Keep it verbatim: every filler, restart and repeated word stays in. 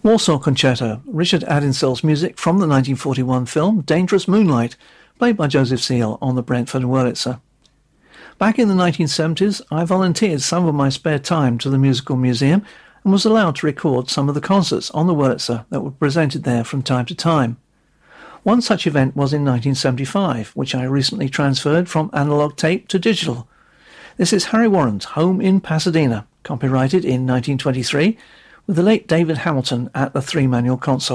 Warsaw Concerto, Richard Addinsell's music from the nineteen forty-one film Dangerous Moonlight, played by Joseph Seal on the Brentford Wurlitzer. Back in the nineteen seventies, I volunteered some of my spare time to the Musical Museum and was allowed to record some of the concerts on the Wurlitzer that were presented there from time to time. One such event was in nineteen seventy-five, which I recently transferred from analogue tape to digital. This is Harry Warren's Home in Pasadena, copyrighted in nineteen twenty-three, with the late David Hamilton at the three-manual console.